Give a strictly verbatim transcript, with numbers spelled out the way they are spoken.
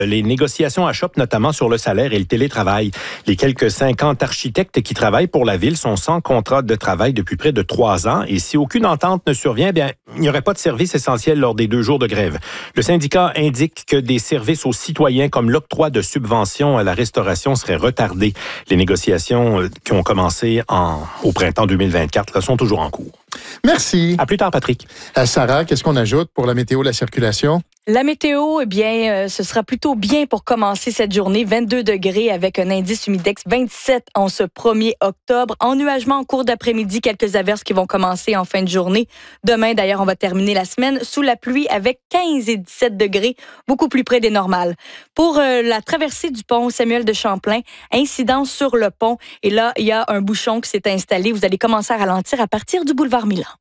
Les négociations achoppent notamment sur le salaire et le télétravail. Les quelques cinquante architectes qui travaillent pour la ville sont sans contrat de travail depuis près de trois ans. Et si aucune entente ne survient, bien, il n'y aurait pas de service essentiel lors des deux jours de grève. Le syndicat indique que des services aux citoyens comme l'octroi de subventions à la restauration seraient retardés. Les négociations qui ont commencé en, au printemps deux mille vingt-quatre là, sont toujours en cours. Merci. À plus tard, Patrick. À Sarah, qu'est-ce qu'on ajoute pour la météo, la circulation? La météo, eh bien, euh, ce sera plutôt bien pour commencer cette journée. vingt-deux degrés avec un indice humidex vingt-sept en ce premier octobre. Ennuagement en cours d'après-midi, quelques averses qui vont commencer en fin de journée. Demain, d'ailleurs, on va terminer la semaine sous la pluie avec quinze et dix-sept degrés, beaucoup plus près des normales. Pour euh, la traversée du pont Samuel de Champlain, incidence sur le pont. Et là, il y a un bouchon qui s'est installé. Vous allez commencer à ralentir à partir du boulevard Milan.